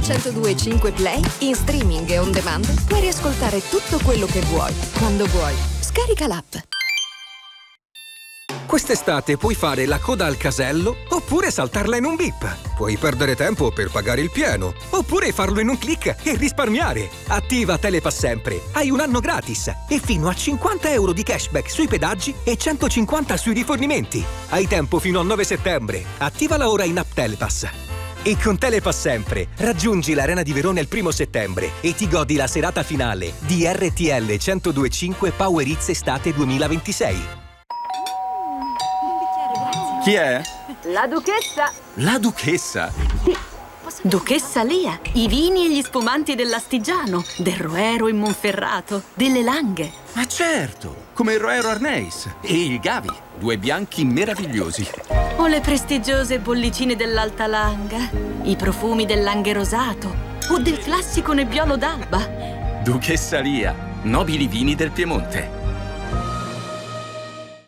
102.5 Play, in streaming e on demand, puoi riascoltare tutto quello che vuoi, quando vuoi. Scarica l'app. Quest'estate puoi fare la coda al casello oppure saltarla in un bip. Puoi perdere tempo per pagare il pieno oppure farlo in un click e risparmiare. Attiva Telepass Sempre. Hai un anno gratis e fino a 50 euro di cashback sui pedaggi e 150 sui rifornimenti. Hai tempo fino al 9 settembre. Attivala ora in app Telepass. E con Telepass Sempre raggiungi l'Arena di Verona il 1 settembre e ti godi la serata finale di RTL 102.5 Power Hits Estate 2026. Chi è? La duchessa. La duchessa? Sì. Duchessa Lia, i vini e gli spumanti dell'Astigiano, del Roero in Monferrato, delle Langhe. Ma certo, come il Roero Arneis e il Gavi, due bianchi meravigliosi. O le prestigiose bollicine dell'Alta Langa, i profumi del Langhe Rosato o del classico Nebbiolo d'Alba. Duchessa Lia, nobili vini del Piemonte.